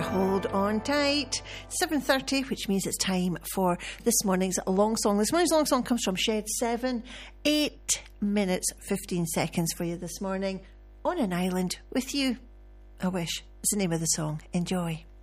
hold on tight. 7:30, which means it's time for this morning's long song. This morning's long song comes from Shed 7. 8 minutes, 15 seconds for you this morning. On an Island with You. I wish. It's the name of the song. Enjoy.